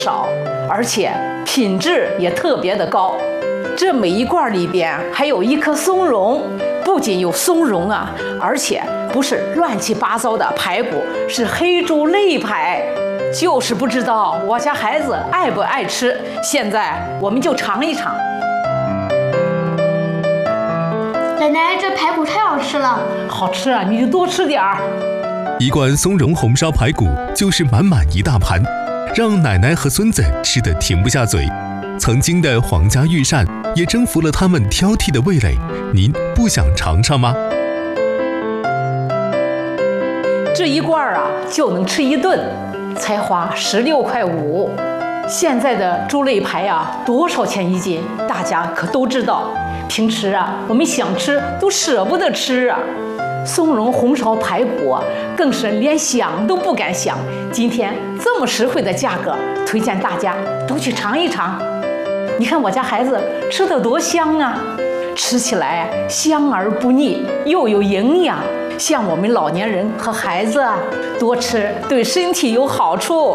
少，而且品质也特别的高。这每一罐里边还有一颗松茸，不仅有松茸啊，而且不是乱七八糟的排骨，是黑猪肋排。就是不知道我家孩子爱不爱吃，现在我们就尝一尝。 奶奶，这排骨太好吃了。 好吃啊，你就多吃点儿。 一罐松茸红烧排骨就是满满一大盘，让奶奶和孙子吃得停不下嘴。曾经的皇家御膳也征服了他们挑剔的味蕾，您不想尝尝吗？ 这一罐啊就能吃一顿，才花16.5块。现在的猪肋排啊多少钱一斤？大家可都知道。平时啊我们想吃都舍不得吃啊。松茸红烧排骨更是连想都不敢想。今天这么实惠的价格，推荐大家都去尝一尝。你看我家孩子吃得多香啊，吃起来香而不腻，又有营养。像我们老年人和孩子啊，多吃对身体有好处。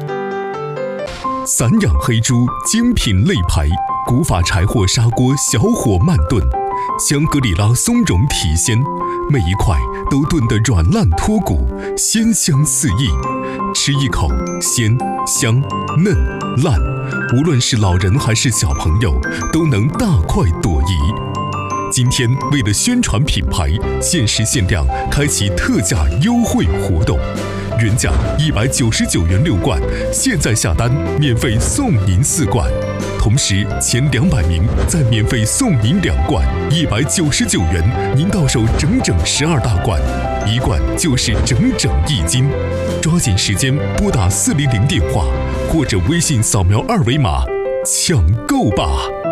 散养黑猪精品肋排，古法柴火砂锅小火慢炖，香格里拉松茸体鲜，每一块都炖得软烂脱骨，鲜香四溢。吃一口，鲜香嫩烂，无论是老人还是小朋友，都能大快朵颐。今天为了宣传品牌，限时限量开启特价优惠活动，原价199元6罐，现在下单免费送您4罐，同时前200名再免费送您2罐，199元您到手整整12大罐，1罐就是整整1斤。抓紧时间拨打400电话，或者微信扫描2维码抢购吧。